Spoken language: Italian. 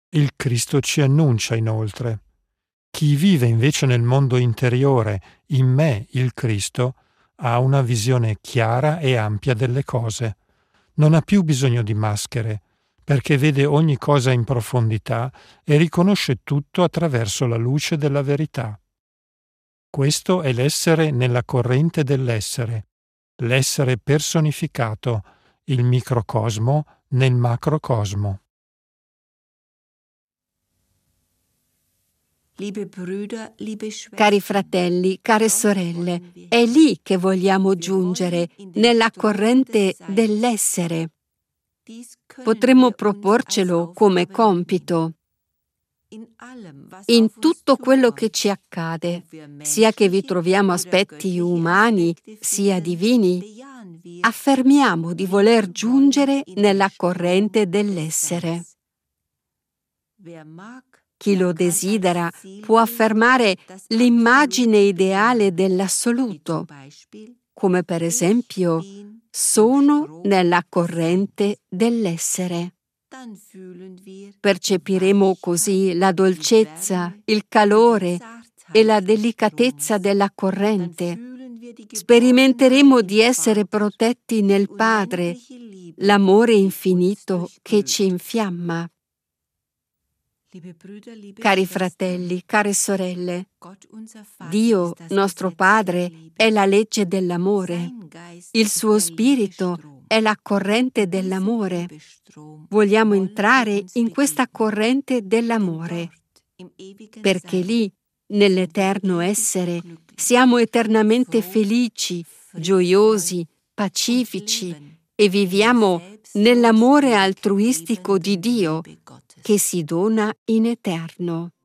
Il Cristo ci annuncia inoltre: chi vive invece nel mondo interiore, in me, il Cristo, ha una visione chiara e ampia delle cose. Non ha più bisogno di maschere, perché vede ogni cosa in profondità e riconosce tutto attraverso la luce della verità. Questo è l'essere nella corrente dell'essere, l'essere personificato, il microcosmo nel macrocosmo. Cari fratelli, care sorelle, è lì che vogliamo giungere, nella corrente dell'essere. Potremmo proporcelo come compito. In tutto quello che ci accade, sia che vi troviamo aspetti umani, sia divini, affermiamo di voler giungere nella corrente dell'essere. Chi lo desidera può affermare l'immagine ideale dell'assoluto, come per esempio sono nella corrente dell'essere. Percepiremo così la dolcezza, il calore e la delicatezza della corrente. Sperimenteremo di essere protetti nel Padre, l'amore infinito che ci infiamma. Cari fratelli, care sorelle, Dio, nostro Padre, è la legge dell'amore. Il suo spirito è la corrente dell'amore. Vogliamo entrare in questa corrente dell'amore, perché lì, nell'eterno essere, siamo eternamente felici, gioiosi, pacifici e viviamo nell'amore altruistico di Dio che si dona in eterno.